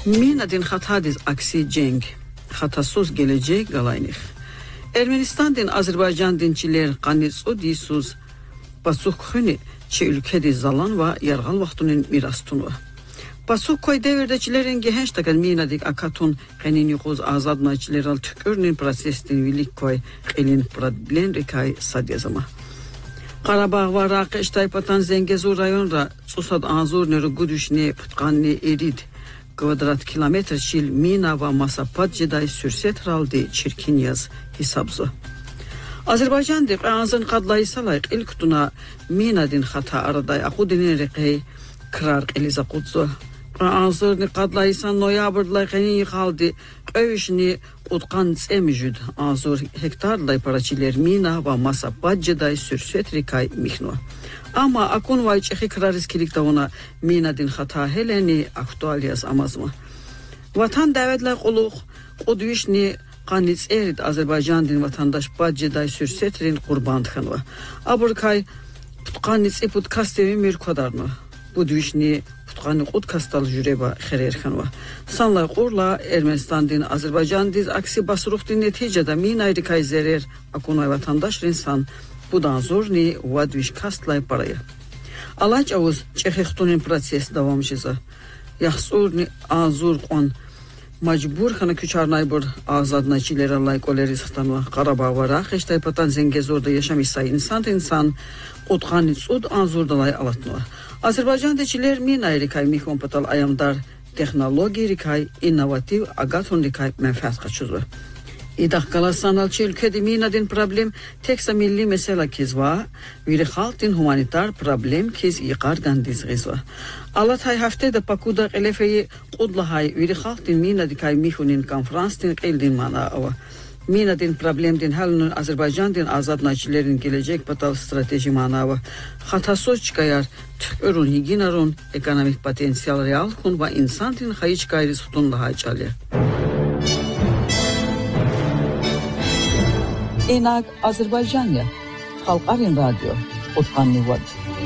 Minadin xatadiz aksi cenk, xatasuz gelecek galaynik. Ermenistan din Azerbaycan dinçiler qanitsu disuz pasuk xuni çi ülkedi zalan ve yargal vaxtunun mirastunu. Pasuk koy devirdeçilerin gehenç takal minadik akatun qenin yuquz azadnaçiler al tükürnin prosestin vilik koy qelin problem rikay sadyazama. Qarabağ ve Raqiş taypatan Zengezur rayonra susad azur nörü gudüşni putqanni erid kvadrat kilometr çil mina ve masapat ciday sürset raldi çirkin yaz hesabzı. Azerbaycan dip ağzın qadlaysalayq ilk tuna minadin xata araday aqudinin riqi krar eliza qudzu. Ağzırni qadlaysan noyabrday qenin yıqaldi qövüşni utqan tsemijud ağzır hektarlay paraçiler mina ve masapat ciday sürset rikay mihnu. Ama akun vay çexi krariskilik da ona minadin xata heleni aktualiyaz amazma. Vatan davetler quluq qudvişni qanits erid Azerbaycan din vatandaş badciday sürsetrin qurbandıqanva. Aburkay qanits podcastevi mirkodarno. Budvişni putqani qudkastal jureba xererxanva. Sanlay qurla Ermenistan din Azerbaycan diz aksi basruq din neticede minayrikay zerer akunay vatandaş insan budan zorni vadviş kastlay paraya. Alaç avuz çexextunin proses davam jiza. Yaxsurni azur qon majbur xana küçarnay bur azadnaçiler Allah kolerizxtanva Qarabağ ve Raqiş taypatan Zengezurda yaşam isay insan utqani sud azurdalay alatnva. Azerbaycan deçiler minayrikay mihon patal ayamdar texnologi rikay innovativ agatun rikay menfaat qaçuzu. İdaqala sanalçı ülkede minadin problem teksa milli mesela kizva, viri haltin humanitar problem kiz yıqargan dizgizva. Alatay haftada pakuda elefeyi qudlahay viri haltin minadikay mihunin konferanstin qildin mana ava. Minadin problemdin halının Azerbaycan din azadnaçilerin gelecek patal strateji mana ava. Xatasoz çıkayar tükörün higinarun ekonomik potansiyal real hun ve insan din xayiç gayriz hutun lahay çalya. Enak Azerbaycanya, Halk Aryan Radyo, Utqanni Vad.